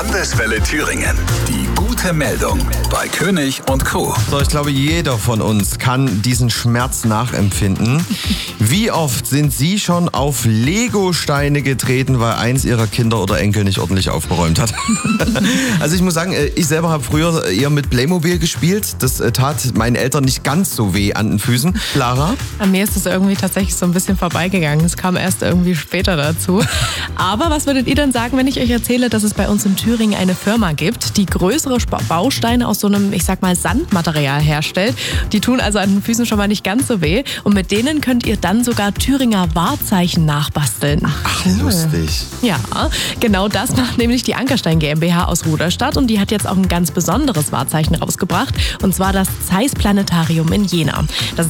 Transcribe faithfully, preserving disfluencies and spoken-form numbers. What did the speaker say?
Landeswelle Thüringen. Die gute Meldung bei König und Co. So, ich glaube, jeder von uns kann diesen Schmerz nachempfinden. Wie oft sind Sie schon auf Lego-Steine getreten, weil eins Ihrer Kinder oder Enkel nicht ordentlich aufgeräumt hat? Also ich muss sagen, ich selber habe früher eher mit Playmobil gespielt. Das tat meinen Eltern nicht ganz so weh an den Füßen. Lara? An mir ist es irgendwie tatsächlich so ein bisschen vorbeigegangen. Es kam erst irgendwie später dazu. Aber was würdet ihr denn sagen, wenn ich euch erzähle, dass es bei uns in Thüringen eine Firma gibt, die größere Bausteine aus so einem, ich sag mal, Sandmaterial herstellt. Die tun also an den Füßen schon mal nicht ganz so weh. Und mit denen könnt ihr dann sogar Thüringer Wahrzeichen nachbasteln. Ach, lustig. Ja, genau das macht nämlich die Ankerstein GmbH aus Ruderstadt. Und die hat jetzt auch ein ganz besonderes Wahrzeichen rausgebracht. Und zwar das Zeiss Planetarium in Jena. Das